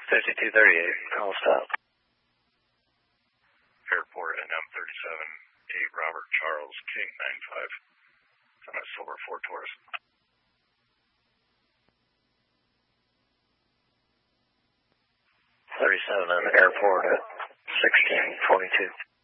5238, call stop. Airport NM37, 8 Robert Charles, King 95. On a Silver 4 Taurus. 37 on the airport at 1622.